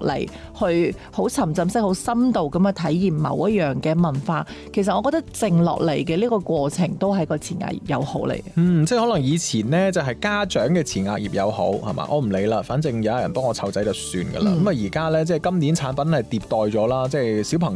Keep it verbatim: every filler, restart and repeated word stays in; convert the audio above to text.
嚟，去好沉浸式、好深度咁去體驗某一樣嘅文化。其實我覺得靜落嚟嘅呢個過程都係個前額葉友好嚟嘅。 嗯，即係可能以前呢，就係家長嘅前額葉友好係嘛，我唔理啦，反正有人幫我湊仔就算㗎啦。咁啊而家呢，即係今年產品係迭代咗啦，即係小朋